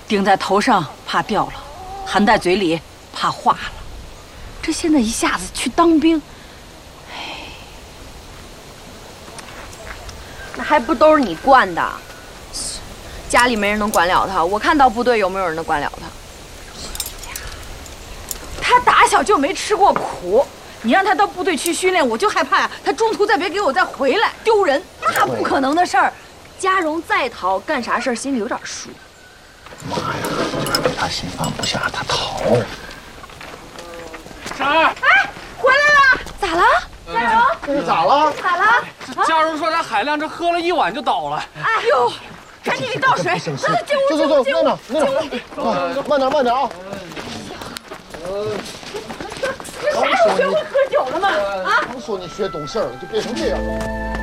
顶在头上怕掉了，含在嘴里怕化了。这现在一下子去当兵， 那还不都是你惯的？家里没人能管了他，我看到部队有没有人能管了他？ 他打小就没吃过苦，你让他到部队去训练，我就害怕他中途再别给我再回来，丢人，那不可能的事儿。 嘉荣再逃，干啥事儿心里有点数。 妈呀，他心放不下，他逃。 珊儿， 哎，回来了，咋了？嘉荣， 这是咋了？ 咋了？ 嘉荣说咱海亮这喝了1碗就倒了。 哎呦，赶紧给倒水， 走，慢点啊！ 这啥时候学会喝酒了吗？啊！ 刚说你学懂事儿了，就变成这样了。